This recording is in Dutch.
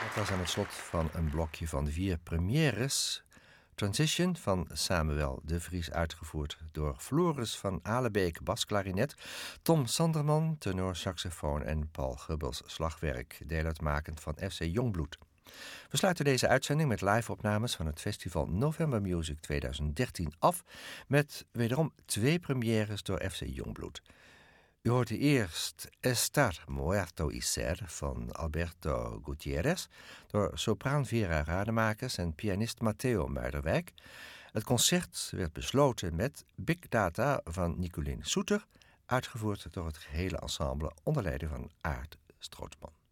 Dat was aan het slot van een blokje van 4 premières. Transition van Samuel de Vries, uitgevoerd door Floris van Alebeek, basklarinet, Tom Sanderman, tenorsaxofoon en Paul Gubbels, slagwerk, deel uitmakend van FC Jongbloed. We sluiten deze uitzending met live-opnames van het festival November Music 2013 af, met wederom 2 premières door FC Jongbloed. U hoorde eerst Estar Muerto y Ser van Alberto Gutierrez door sopraan Vera Rademakers en pianist Matteo Muiderwijk. Het concert werd besloten met Big Data van Nicolien Soeter, uitgevoerd door het gehele ensemble onder leiding van Aart Strootman.